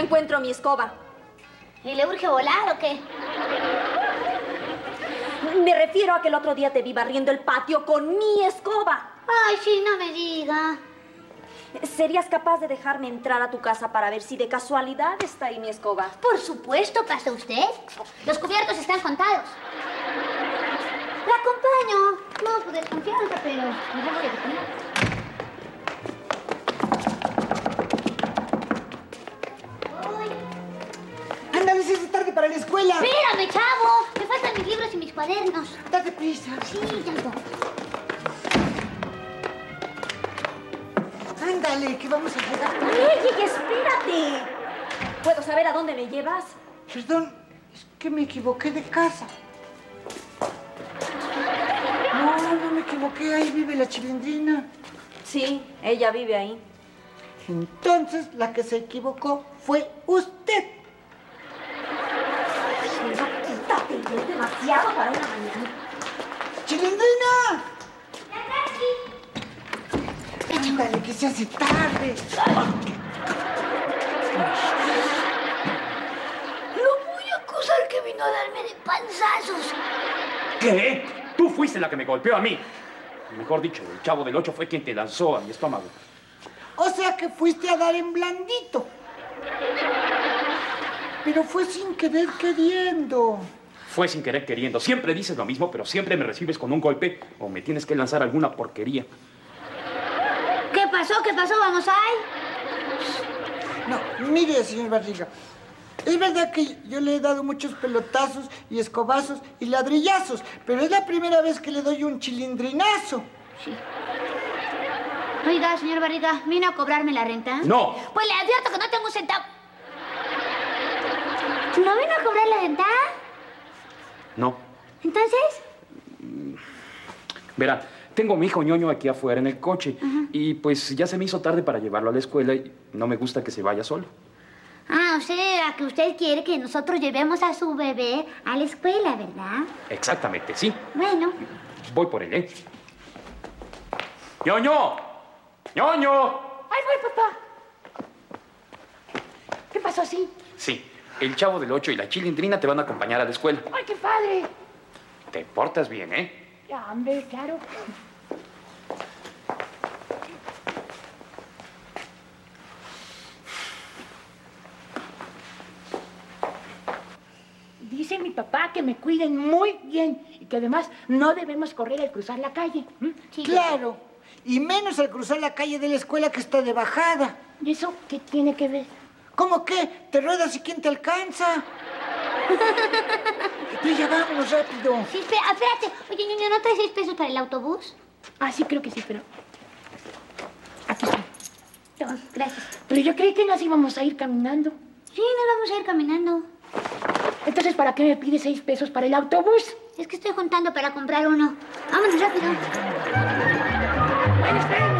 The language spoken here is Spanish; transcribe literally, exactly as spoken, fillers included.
encuentro mi escoba. ¿Y le urge volar o qué? Me refiero a que el otro día te vi barriendo el patio con mi escoba. Ay, sí, no me diga. ¿Serías capaz de dejarme entrar a tu casa para ver si de casualidad está ahí mi escoba? Por supuesto, pasa usted. Los cubiertos están contados. La acompaño. No, por desconfianza, pero me voy a detener. Ándale, si es tarde para la escuela. Espérame, chavo. Me faltan mis libros y mis cuadernos. Date prisa. Sí, ya voy. Ándale, que vamos a llegar. ¡Ey, espérate! ¿Puedo saber a dónde me llevas? Perdón, es que me equivoqué de casa. No, no me equivoqué. Ahí vive la Chilindrina. Sí, ella vive ahí. Entonces, la que se equivocó fue usted. Pero quítate, es demasiado para una mañana. ¡Chilindrina! Ándale, que se hace tarde. Lo voy a acusar que vino a darme de panzazos. ¿Qué? Tú fuiste la que me golpeó a mí. Mejor dicho, el Chavo del Ocho fue quien te lanzó a mi estómago. O sea que fuiste a dar en blandito. Pero fue sin querer queriendo. Fue sin querer queriendo. Siempre dices lo mismo, pero siempre me recibes con un golpe o me tienes que lanzar alguna porquería. ¿Qué pasó? ¿Qué pasó? ¿Vamos ahí? No, mire, señor Barriga. Es verdad que yo le he dado muchos pelotazos y escobazos y ladrillazos, pero es la primera vez que le doy un chilindrinazo. Sí. Oiga, señor Barriga, ¿vino a cobrarme la renta? No. Pues le advierto que no tengo un centavo. ¿No vino a cobrar la renta? No. ¿Entonces? Verá, tengo a mi hijo ñoño aquí afuera en el coche. Uh-huh. Y pues ya se me hizo tarde para llevarlo a la escuela y no me gusta que se vaya solo. Ah, o sea, que usted quiere que nosotros llevemos a su bebé a la escuela, ¿verdad? Exactamente, sí. Bueno. Voy por él, ¿eh? ¡ñoño! ¡ñoño! ¡Ay, voy, papá! ¿Qué pasó, sí? Sí, el Chavo del Ocho y la Chilindrina te van a acompañar a la escuela. ¡Ay, qué padre! Te portas bien, ¿eh? Ya, hombre, claro. Dice mi papá que me cuiden muy bien y que además no debemos correr al cruzar la calle. ¿Mm? Sí, Claro, y menos al cruzar la calle de la escuela que está de bajada. ¿Y eso qué tiene que ver? ¿Cómo qué? ¿Te ruedas y quién te alcanza? Pero ya vámonos rápido. Sí, espera, espérate. Oye, niño, ¿no traes seis pesos para el autobús? Ah, sí, creo que sí, pero... Aquí está. No, gracias. Pero yo creí que nos íbamos a ir caminando. Sí, nos vamos a ir caminando. Entonces, ¿para qué me pide seis pesos para el autobús? Es que estoy juntando para comprar uno. Vámonos rápido. Bueno, esperen.